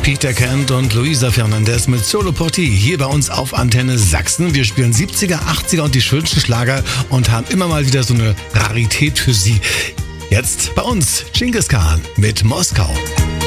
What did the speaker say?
Peter Kent und Luisa Fernandez mit Solo Porti hier bei uns auf Antenne Sachsen. Wir spielen 70er, 80er und die schönsten Schlager und haben immer mal wieder so eine Rarität für Sie. Jetzt bei uns Genghis Khan mit Moskau.